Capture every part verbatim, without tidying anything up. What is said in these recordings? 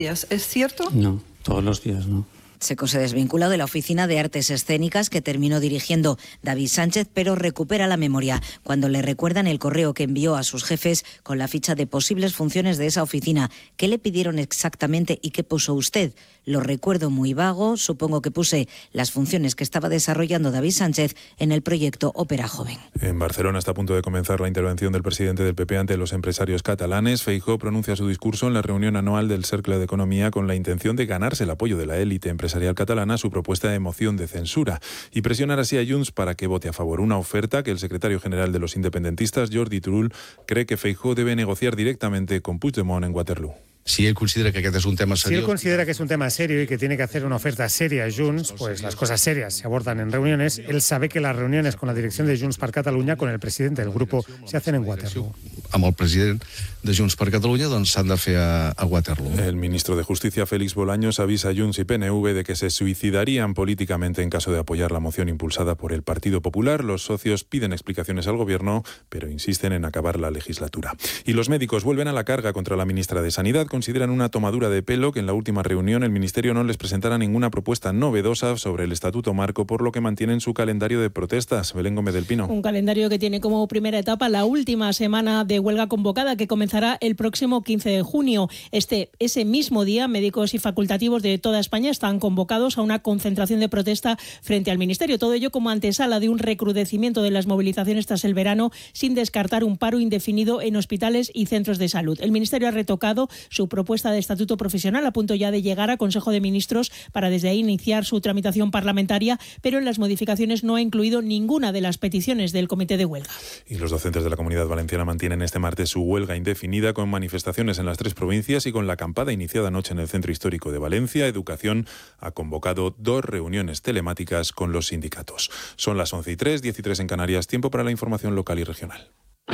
¿Es cierto? No, todos los días no. Seco se desvincula de la Oficina de Artes Escénicas que terminó dirigiendo David Sánchez, pero recupera la memoria cuando le recuerdan el correo que envió a sus jefes con la ficha de posibles funciones de esa oficina. ¿Qué le pidieron exactamente y qué puso usted? Lo recuerdo muy vago, supongo que puse las funciones que estaba desarrollando David Sánchez en el proyecto Ópera Joven. En Barcelona está a punto de comenzar la intervención del presidente del P P ante los empresarios catalanes. Feijóo pronuncia su discurso en la reunión anual del Cercle de Economía con la intención de ganarse el apoyo de la élite empresarial catalana a su propuesta de moción de censura y presionar así a Junts para que vote a favor. Una oferta que el secretario general de los independentistas, Jordi Turull, cree que Feijóo debe negociar directamente con Puigdemont en Waterloo. Si él considera que aquest es un tema serio... Si él considera que es un tema serio y que tiene que hacer una oferta seria a Junts, pues las cosas serias se abordan en reuniones. Él sabe que las reuniones con la dirección de Junts per Catalunya, con el presidente del grupo, se hacen en Waterloo. Amb el president de Junts per Catalunya doncs s'han de fer a, a Waterloo. El ministro de Justicia, Félix Bolaños, avisa a Junts y P N V de que se suicidarían políticamente en caso de apoyar la moción impulsada por el Partido Popular. Los socios piden explicaciones al gobierno, pero insisten en acabar la legislatura. Y los médicos vuelven a la carga contra la ministra de Sanidad. Consideran una tomadura de pelo que en la última reunión el Ministerio no les presentara ninguna propuesta novedosa sobre el Estatuto Marco, por lo que mantienen su calendario de protestas. Belén Gómez del Pino. Un calendario que tiene como primera etapa la última semana de huelga convocada, que comenzará el próximo quince de junio. Este, ese mismo día, médicos y facultativos de toda España están convocados a una concentración de protesta frente al Ministerio. Todo ello como antesala de un recrudecimiento de las movilizaciones tras el verano, sin descartar un paro indefinido en hospitales y centros de salud. El Ministerio ha retocado su propuesta de estatuto profesional a punto ya de llegar a Consejo de Ministros para desde ahí iniciar su tramitación parlamentaria, pero en las modificaciones no ha incluido ninguna de las peticiones del comité de huelga. Y los docentes de la Comunidad Valenciana mantienen este martes su huelga indefinida con manifestaciones en las tres provincias y con la acampada iniciada anoche en el Centro Histórico de Valencia. Educación ha convocado dos reuniones telemáticas con los sindicatos. Son las once y tres, diez y tres en Canarias. Tiempo para la información local y regional.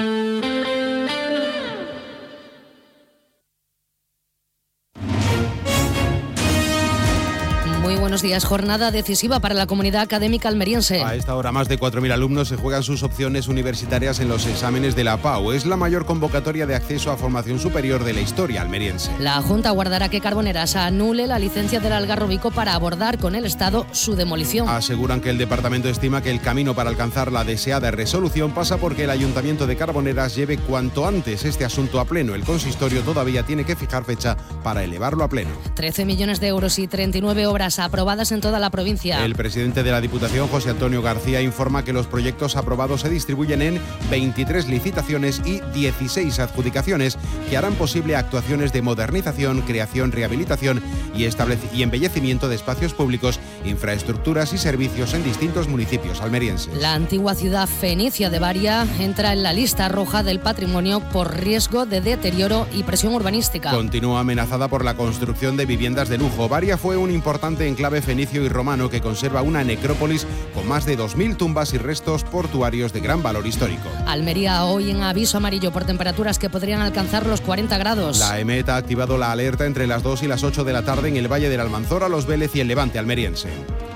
Muy buenos días. Jornada decisiva para la comunidad académica almeriense. A esta hora más de cuatro mil alumnos se juegan sus opciones universitarias en los exámenes de la P A U. Es la mayor convocatoria de acceso a formación superior de la historia almeriense. La Junta aguardará que Carboneras anule la licencia del Algarrobico para abordar con el Estado su demolición. Aseguran que el departamento estima que el camino para alcanzar la deseada resolución pasa porque el Ayuntamiento de Carboneras lleve cuanto antes este asunto a pleno. El consistorio todavía tiene que fijar fecha para elevarlo a pleno. trece millones de euros y treinta y nueve obras aprobadas en toda la provincia. El presidente de la Diputación, José Antonio García, informa que los proyectos aprobados se distribuyen en veintitrés licitaciones y dieciséis adjudicaciones que harán posible actuaciones de modernización, creación, rehabilitación y, establec- y embellecimiento de espacios públicos, infraestructuras y servicios en distintos municipios almerienses. La antigua ciudad fenicia de Baria entra en la lista roja del patrimonio por riesgo de deterioro y presión urbanística. Continúa amenazada por la construcción de viviendas de lujo. Baria fue un importante enclave fenicio y romano que conserva una necrópolis con más de dos mil tumbas y restos portuarios de gran valor histórico. Almería hoy en aviso amarillo por temperaturas que podrían alcanzar los cuarenta grados. La EMET ha activado la alerta entre las dos y las ocho de la tarde en el Valle del Almanzora, Los Vélez y el Levante almeriense.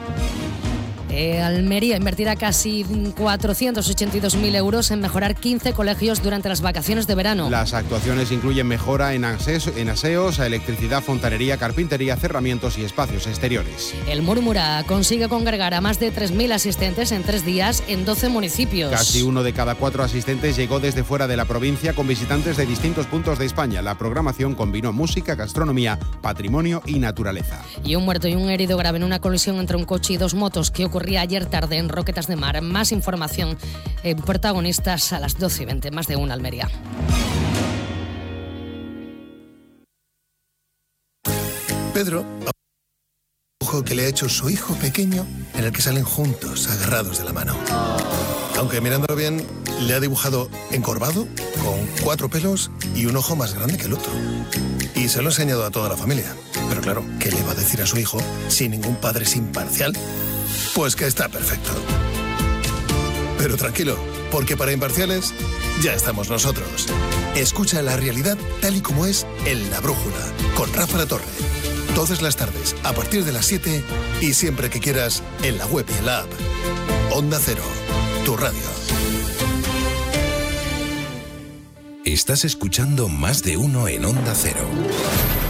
Eh, Almería invertirá casi cuatrocientos ochenta y dos mil euros en mejorar quince colegios durante las vacaciones de verano. Las actuaciones incluyen mejora en, aseos, en aseos, electricidad, fontanería, carpintería, cerramientos y espacios exteriores. El Murmura consigue congregar a más de tres mil asistentes en tres días en doce municipios. Casi uno de cada cuatro asistentes llegó desde fuera de la provincia con visitantes de distintos puntos de España. La programación combinó música, gastronomía, patrimonio y naturaleza. Y un muerto y un herido grave en una colisión entre un coche y dos motos que ocurrió ayer tarde en Roquetas de Mar. Más información, eh, protagonistas a las doce y veinte, más de una Almería. Pedro, dibujo que le ha hecho su hijo pequeño, en el que salen juntos, agarrados de la mano. Aunque mirándolo bien, le ha dibujado encorvado, con cuatro pelos y un ojo más grande que el otro. Y se lo ha enseñado a toda la familia. Pero claro, ¿qué le va a decir a su hijo si ningún padre es imparcial? Pues que está perfecto. Pero tranquilo, porque para imparciales ya estamos nosotros. Escucha la realidad tal y como es en La Brújula, con Rafa La Torre. Todas las tardes, a partir de las siete y siempre que quieras, en la web y en la app. Onda Cero, tu radio. Estás escuchando Más de Uno en Onda Cero.